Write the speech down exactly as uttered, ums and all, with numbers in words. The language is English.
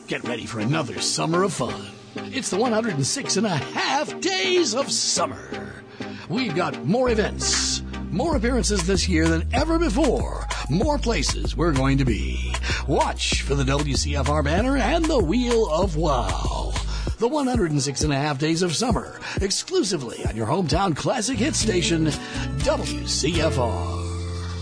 Get ready for another summer of fun. It's the one hundred six and a half days of summer. We've got more events, more appearances this year than ever before, more places we're going to be. Watch for the W C F R banner and the Wheel of Wow. The one hundred six and a half days of summer, exclusively on your hometown classic hit station, W C F R.